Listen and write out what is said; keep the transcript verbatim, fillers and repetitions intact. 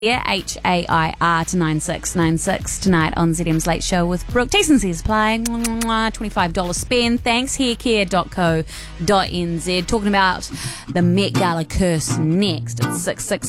Yeah, H A I R to nine six nine six tonight on Z M's Late Show with Brooke. T and C's playing. twenty-five dollars spend. Thanks. haircare dot co dot n z. Talking about the Met Gala curse next. It's six six